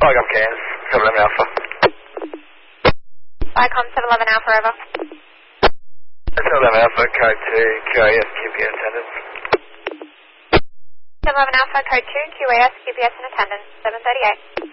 Icom Cairns, 711 Alpha. Icom 711 Alpha, over. 711 Alpha, code 2, QAS, QPS attendance. 711 Alpha, code 2, QAS, QPS in attendance, 738.